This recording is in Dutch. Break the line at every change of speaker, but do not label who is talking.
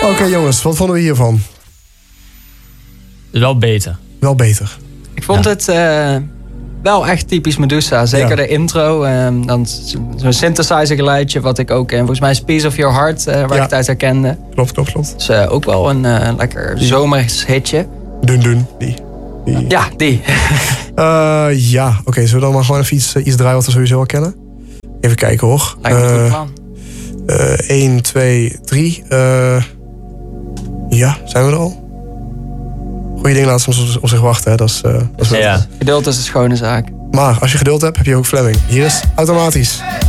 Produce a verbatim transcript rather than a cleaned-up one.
Oké okay, jongens, wat vonden we hiervan?
Wel beter.
Wel beter.
Ik vond ja. het uh, wel echt typisch Medusa. Zeker ja. de intro. Uh, dan zo'n synthesizer geluidje wat ik ook... Uh, volgens mij is Piece of Your Heart, uh, waar ja. ik het uit herkende.
Klopt, klopt, klopt.
Dus uh, ook wel een uh, lekker zomers hitje.
Dun dun, die. die.
Ja, die.
uh, ja, oké. Okay, zullen we dan maar gewoon even iets, iets draaien wat we sowieso al kennen? Even kijken hoor.
Lijkt me uh, een goed plan.
Uh, één, twee, drie. Uh, ja, zijn we er al? Goeie dingen laten soms op zich wachten. Hè. Dat is, uh, dat is
ja.
Geduld is een schone zaak.
Maar als je geduld hebt, heb je ook Fleming. Hier is Automatisch.